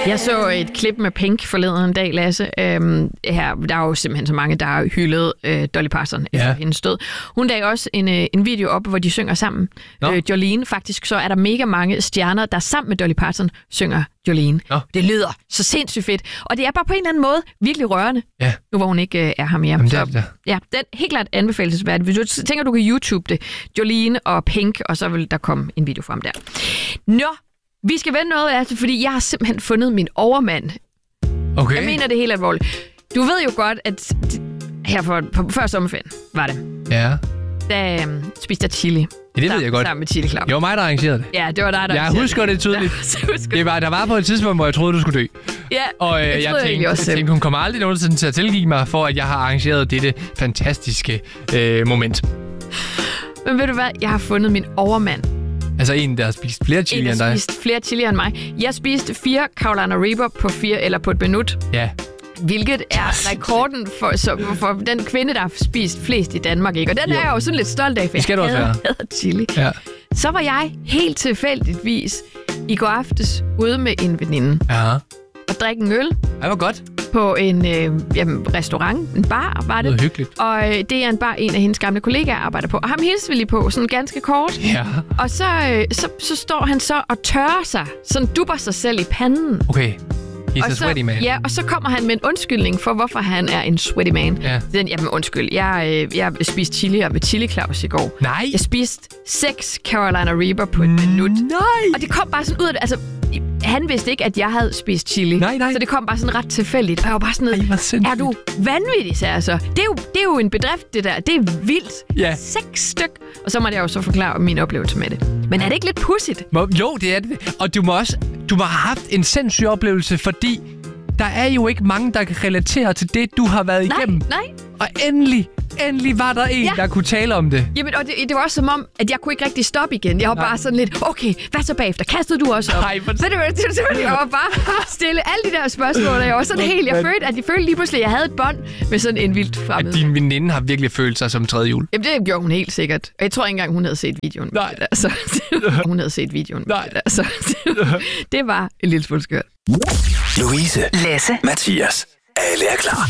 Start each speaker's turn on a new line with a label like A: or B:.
A: Jeg så et klip med Pink forleden en dag, Lasse. Her, der er jo simpelthen så mange, der har hyldet Dolly Parton efter hendes død. Hun lagde også en video op, hvor de synger sammen. Jolene, faktisk så er der mega mange stjerner, der sammen med Dolly Parton synger Jolene. Det lyder så sindssygt fedt. Og det er bare på en eller anden måde virkelig rørende, nu hvor hun ikke er her mere.
B: Jamen,
A: så, ja, den er helt klart anbefalesværdig. Hvis du tænker, du kan YouTube det, Jolene og Pink, og så vil der komme en video frem der. Nå, vi skal vende noget af det, fordi jeg har simpelthen fundet min overmand.
B: Okay.
A: Jeg mener det helt alvorligt. Du ved jo godt, at her før sommerferien var det.
B: Ja.
A: Da spiste jeg chili.
B: Ja, det ved jeg godt.
A: Sammen med Chili Claus.
B: Det var mig, der arrangerede det.
A: Ja, det var dig, der
B: jeg husker det tydeligt. Der var på et tidspunkt, hvor jeg troede, du skulle dø.
A: Ja,
B: og jeg tænkte, hun kommer aldrig nogensinde til at tilgive mig, for at jeg har arrangeret dette fantastiske moment.
A: Men ved du hvad? Jeg har fundet min overmand.
B: Altså en, der har spist flere chili end dig?
A: En, der spist flere chili end mig. Jeg spiste 4 Carolina Reaper på et minut.
B: Ja.
A: Hvilket er rekorden for den kvinde, der har spist flest i Danmark, ikke? Og den er jeg jo sådan lidt stolt af, for jeg hader chili. Ja. Så var jeg helt tilfældigvis i går aftes ude med en veninde.
B: Ja.
A: Og drikke en øl.
B: Det var godt.
A: På en restaurant, en bar var det.
B: Det hyggeligt.
A: Og det er en bar, en af hendes gamle kollegaer arbejder på. Og ham hilste vi lige på, sådan ganske kort.
B: Ja.
A: Og så står han så og tørrer sig, sådan dupper sig selv i panden.
B: Okay. He's a sweaty man.
A: Ja, og så kommer han med en undskyldning for, hvorfor han er en sweaty man. Ja. Jamen undskyld, jeg spiste chili med Chili Claus i går.
B: Nej.
A: Jeg spiste 6 Carolina Reaper på et minut.
B: Nej.
A: Og det kom bare sådan ud af det. Altså, han vidste ikke, at jeg havde spist chili.
B: Nej.
A: Så det kom bare sådan ret tilfældigt. Og jeg var bare sådan noget, er du vanvittig, sagde jeg så. Det er jo en bedrift, det der. Det er vildt.
B: Ja.
A: 6 styk. Og så måtte jeg jo så forklare min oplevelse med det. Men er det ikke lidt pudsigt?
B: Jo, det er det. Og du må have haft en sindssyg oplevelse, fordi der er jo ikke mange, der kan relatere til det, du har været igennem.
A: Nej.
B: Og endelig var der en, der kunne tale om det.
A: Jamen, og det var også som om, at jeg kunne ikke rigtig stoppe igen. Jeg var bare sådan lidt, okay, hvad så bagefter? Kastede du også op?
B: Nej,
A: jeg var bare stille alle de der spørgsmål, og jeg var sådan helt, jeg følte lige pludselig, at jeg havde et bånd med sådan en vildt fremmed.
B: At din veninde har virkelig følt sig som tredje jul.
A: Jamen, det gjorde hun helt sikkert. Og jeg tror ikke engang, hun havde set videoen.
B: Nej.
A: Altså, hun havde set videoen.
B: Nej.
A: Altså, det var en lille smule skørt.
C: Louise, Lasse, Mathias. Alle er klar.